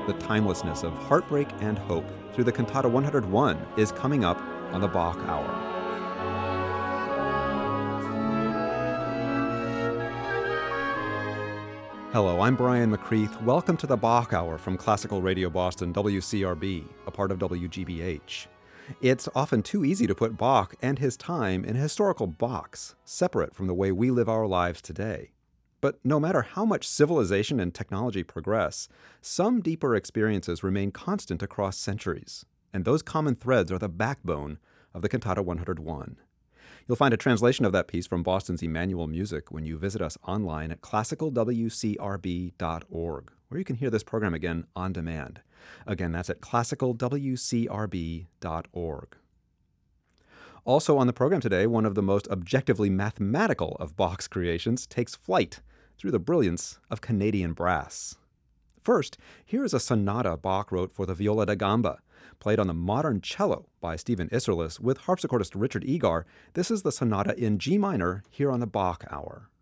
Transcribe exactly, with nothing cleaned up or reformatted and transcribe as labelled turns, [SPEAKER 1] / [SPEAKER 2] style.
[SPEAKER 1] The timelessness of heartbreak and hope through the Cantata one hundred one is coming up on the Bach Hour. Hello, I'm Brian McCreath. Welcome to the Bach Hour from Classical Radio Boston, W C R B, a part of W G B H. It's often too easy to put Bach and his time in a historical box, separate from the way we live our lives today. But no matter how much civilization and technology progress, some deeper experiences remain constant across centuries, and those common threads are the backbone of the Cantata one hundred one. You'll find a translation of that piece from Boston's Emmanuel Music when you visit us online at classical w c r b dot org, where you can hear this program again on demand. Again, that's at classical w c r b dot org. Also on the program today, one of the most objectively mathematical of Bach's creations takes flight through the brilliance of Canadian brass. First, here is a sonata Bach wrote for the viola da gamba, played on the modern cello by Stephen Isserlis with harpsichordist Richard Egar. This is the sonata in G minor here on the Bach Hour.